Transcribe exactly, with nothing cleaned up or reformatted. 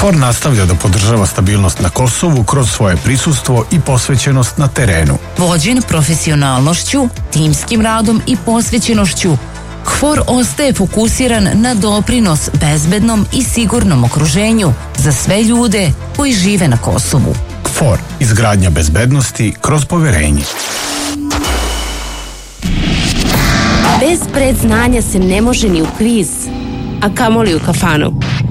KFOR nastavlja da podržava stabilnost na Kosovu kroz svoje prisustvo i posvećenost na terenu. Vođen profesionalnošću, timskim radom i posvećenošću, KFOR ostaje fokusiran na doprinos bezbednom i sigurnom okruženju za sve ljude koji žive na Kosovu. KFOR, izgradnja bezbednosti kroz poverenje. Bez predznanja se ne može ni u kviz, a kamoli u kafanu.